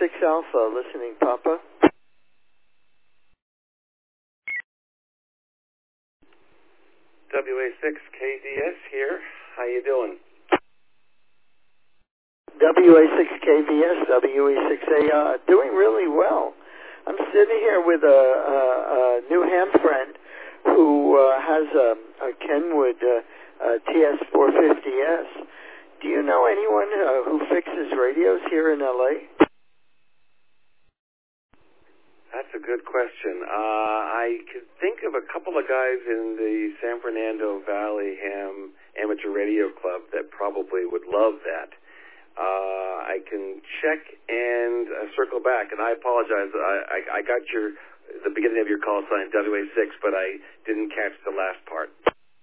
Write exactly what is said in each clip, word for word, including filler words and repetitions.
six Alpha, listening, Papa. W A six K D S here. How you doing? W A six K V S, W A six A, uh, doing really well. I'm sitting here with a, a, a New Ham friend who uh, has a, a Kenwood uh, uh, T S four fifty S. Do you know anyone uh, who fixes radios here in L A? That's a good question. Uh, I could think of a couple of guys in the San Fernando Valley Ham Amateur Radio Club that probably would love that. Uh, I can check and uh, circle back, and I apologize. I, I, I got your the beginning of your call sign W A six, but I didn't catch the last part.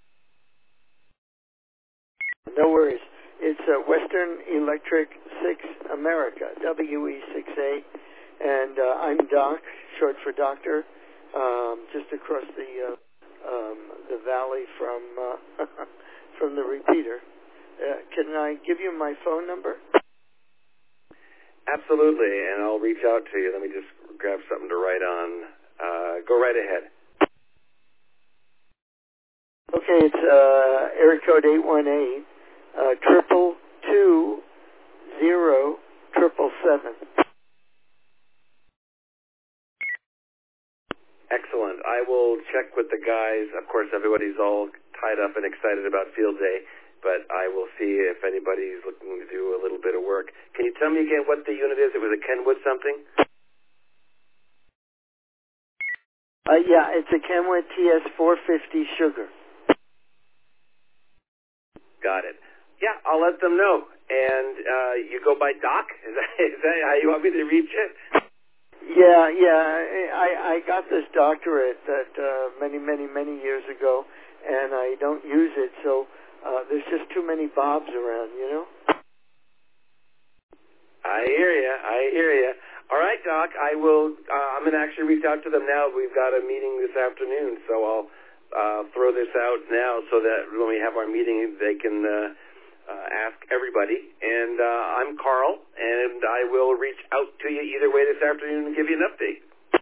No worries. It's uh, Western Electric six America, W E six A, and uh, I'm Doc, short for Doctor, um, just across the uh, um, the valley from uh, from the repeater. Uh, can I give you my phone number? Absolutely, and I'll reach out to you. Let me just grab something to write on. Uh, go right ahead. Okay, it's uh, area code eight one eight, uh, triple two zero triple seven. Excellent. I will check with the guys. Of course, everybody's all tied up and excited about Field Day, but I will see if anybody's looking to do a little bit of work. Can you tell me again what the unit is? It was a Kenwood something? Uh, yeah, it's a Kenwood T S four fifty Sugar. Got it. Yeah, I'll let them know. And uh, you go by Doc? Is that, is that how you want me to reach it? Yeah, yeah. I, I got this doctorate that uh, many, many, many years ago, and I don't use it, so uh, there's just too many Bobs around, you know? I hear you. I hear you. All right, Doc. I will. Uh, I'm going to actually reach out to them now. We've got a meeting this afternoon, so I'll uh, throw this out now so that when we have our meeting, they can uh, uh, ask everybody. And uh, I'm Carl, and I will reach out to you either way this afternoon and give you an update.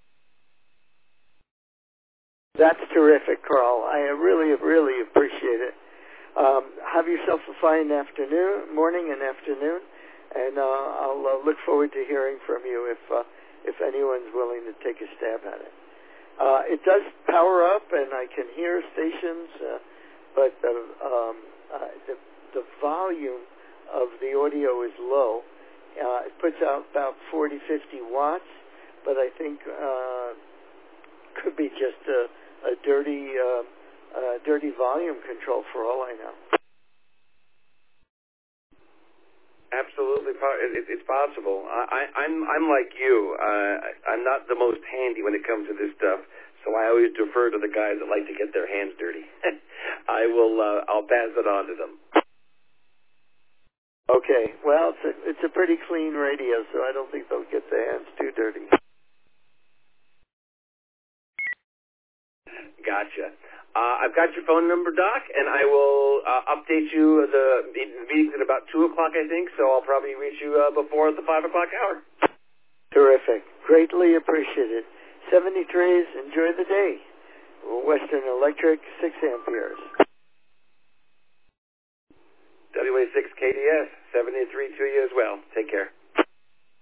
That's terrific, Carl. I really, really appreciate it. Um, have yourself a fine afternoon, morning and afternoon, and uh, I'll uh, look forward to hearing from you if uh, if anyone's willing to take a stab at it. Uh, it does power up, and I can hear stations, uh, but the, um, uh, the the volume of the audio is low. Uh, it puts out about forty, fifty watts, but I think uh, could be just a, a dirty, uh, uh, dirty volume control for all I know. Absolutely, it's possible. I, I'm I'm like you. Uh, I'm not the most handy when it comes to this stuff, so I always defer to the guys that like to get their hands dirty. I will. Uh, I'll pass it on to them. Okay. Well, it's a, it's a pretty clean radio, so I don't think they'll get their hands too dirty. Gotcha. Uh, I've got your phone number, Doc, and I will uh, update you. The, the meeting's at about two o'clock, I think, so I'll probably reach you uh, before the five o'clock hour. Terrific. Greatly appreciated. seventy-threes, enjoy the day. Western Electric, six amperes. W A six K D S, seventy-three to you as well. Take care.